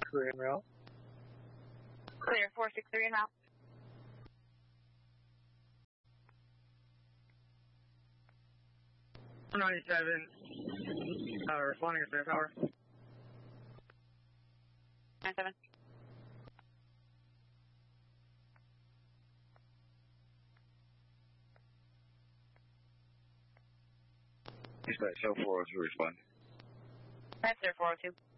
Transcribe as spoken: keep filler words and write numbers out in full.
three en route. Clear, four six three en route. one ninety-seven, uh, responding to Fair Tower. ninety-seven. Dispatch, show four oh two, respond. That's there, four oh two.